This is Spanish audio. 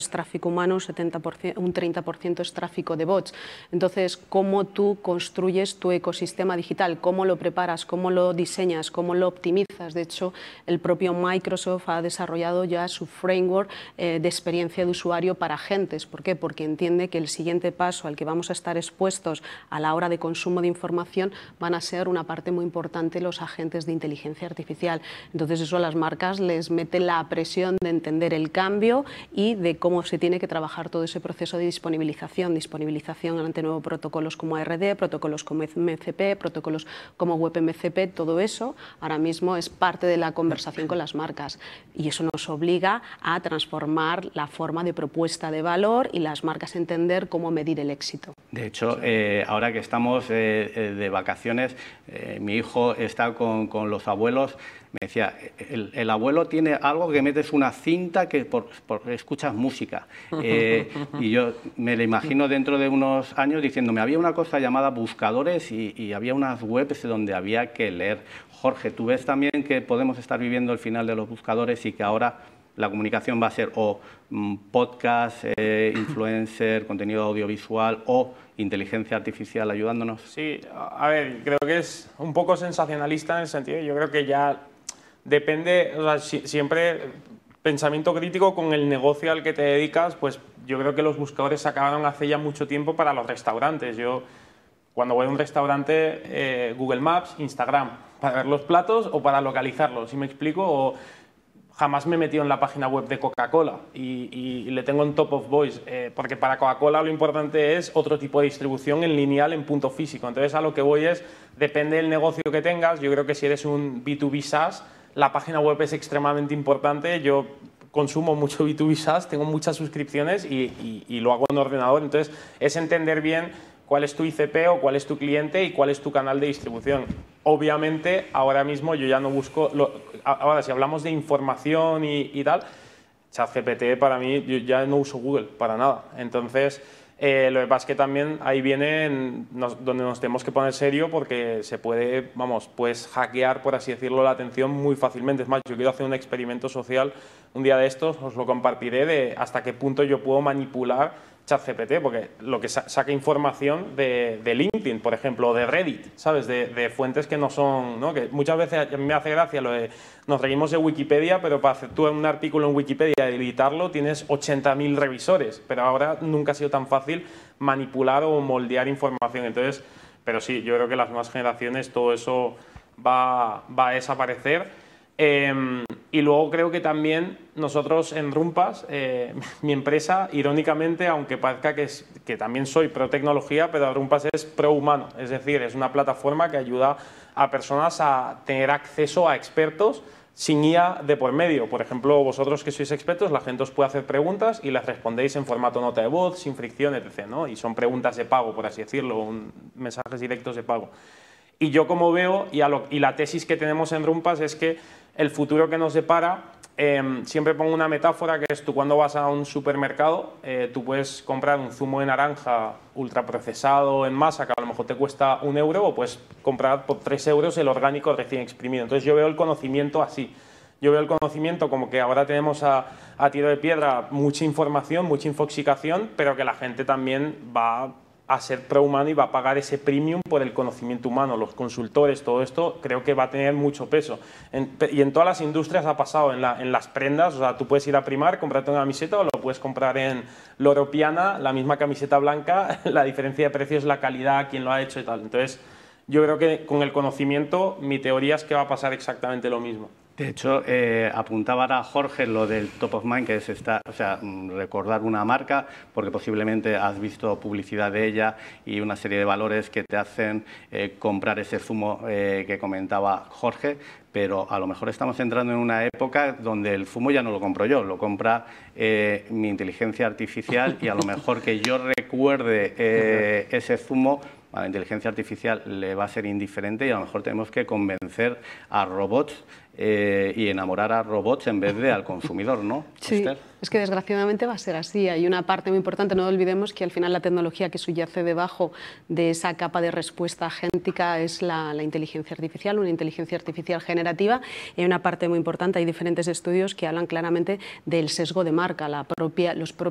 es tráfico humano, un 30% es tráfico de bots. Entonces, ¿cómo tú construyes tu ecosistema digital? ¿Cómo lo preparas? ¿Cómo lo diseñas? ¿Cómo lo optimizas? De hecho, el propio Microsoft ha desarrollado ya su framework de experiencia de usuario para agentes. ¿Por qué? Porque entiende que el siguiente paso al que vamos a estar expuestos a la hora de consumo de información van a ser una parte muy importante los agentes de inteligencia artificial. Entonces, eso a las marcas les mete la presión de entender el cambio y de cómo se tiene que trabajar todo ese proceso de disponibilización ante nuevos protocolos como ARD, protocolos como MCP, protocolos como WebMCP, todo eso ahora mismo es parte de la conversación con las marcas y eso nos obliga a transformar la forma de propuesta de valor y las marcas entender cómo medir el éxito. De hecho, ahora que estamos de vacaciones, mi hijo está con los abuelos. Me decía, el abuelo tiene algo que metes una cinta que escuchas música. Y yo me lo imagino dentro de unos años diciéndome, había una cosa llamada buscadores y había unas webs donde había que leer. Jorge, ¿tú ves también que podemos estar viviendo el final de los buscadores y que ahora la comunicación va a ser o podcast, influencer, contenido audiovisual o inteligencia artificial ayudándonos? Sí, a ver, creo que es un poco sensacionalista en el sentido, yo creo que ya depende, o sea, siempre pensamiento crítico con el negocio al que te dedicas, pues yo creo que los buscadores se acabaron hace ya mucho tiempo para los restaurantes. Yo, cuando voy a un restaurante, Google Maps, Instagram, para ver los platos o para localizarlos, ¿sí me explico? O jamás me he metido en la página web de Coca-Cola y le tengo en top of voice, porque para Coca-Cola lo importante es otro tipo de distribución en lineal, en punto físico. Entonces, a lo que voy es, depende del negocio que tengas. Yo creo que si eres un B2B SaaS, la página web es extremadamente importante. Yo consumo mucho B2B SaaS, tengo muchas suscripciones y lo hago en ordenador. Entonces, es entender bien cuál es tu ICP o cuál es tu cliente y cuál es tu canal de distribución. Obviamente, ahora mismo yo ya no busco... Ahora, si hablamos de información y tal, ChatGPT para mí, yo ya no uso Google para nada. Entonces, lo que pasa es que también ahí viene donde nos tenemos que poner serio porque se puede, puedes hackear, por así decirlo, la atención muy fácilmente. Es más, yo quiero hacer un experimento social un día de estos, os lo compartiré, de hasta qué punto yo puedo manipular ChatGPT, porque lo que saca información de LinkedIn, por ejemplo, o de Reddit, ¿sabes? De fuentes que no son, ¿no? Que muchas veces me hace gracia lo de, nos reímos de Wikipedia, pero para hacer tú un artículo en Wikipedia y editarlo tienes 80.000 revisores, pero ahora nunca ha sido tan fácil manipular o moldear información. Entonces, pero sí, yo creo que las nuevas generaciones todo eso va a desaparecer. Y luego creo que también nosotros en Rumpas, mi empresa, irónicamente, aunque parezca que también soy pro tecnología, pero Rumpas es pro humano, es decir, es una plataforma que ayuda a personas a tener acceso a expertos sin IA de por medio. Por ejemplo, vosotros que sois expertos, la gente os puede hacer preguntas y las respondéis en formato nota de voz, sin fricción, etc., ¿no? Y son preguntas de pago, por así decirlo, mensajes directos de pago. Y yo como veo, y la tesis que tenemos en Rumpas es que el futuro que nos depara, siempre pongo una metáfora que es tú cuando vas a un supermercado, tú puedes comprar un zumo de naranja ultraprocesado en masa que a lo mejor te cuesta 1 euro o puedes comprar por 3 euros el orgánico recién exprimido. Entonces yo veo el conocimiento así. Yo veo el conocimiento como que ahora tenemos a tiro de piedra mucha información, mucha infoxicación, pero que la gente también va a ser pro-humano y va a pagar ese premium por el conocimiento humano. Los consultores, todo esto, creo que va a tener mucho peso. Y en todas las industrias ha pasado, en las prendas, o sea, tú puedes ir a Primark, comprarte una camiseta o lo puedes comprar en Loro Piana, la misma camiseta blanca, la diferencia de precio es la calidad, quién lo ha hecho y tal. Entonces, yo creo que con el conocimiento, mi teoría es que va a pasar exactamente lo mismo. De hecho, apuntaba ahora Jorge lo del top of mind, que es recordar una marca, porque posiblemente has visto publicidad de ella y una serie de valores que te hacen comprar ese zumo que comentaba Jorge, pero a lo mejor estamos entrando en una época donde el zumo ya no lo compro yo, lo compra mi inteligencia artificial y a lo mejor que yo recuerde ese zumo, a la inteligencia artificial le va a ser indiferente y a lo mejor tenemos que convencer a robots y enamorar a robots en vez de al consumidor, ¿no? Sí, Esther. es que desgraciadamente va a ser así. Hay una parte muy importante, no olvidemos que al final la tecnología que subyace debajo de esa capa de respuesta agéntica es la inteligencia artificial, una inteligencia artificial generativa. Y hay una parte muy importante, hay diferentes estudios que hablan claramente del sesgo de marca, los propios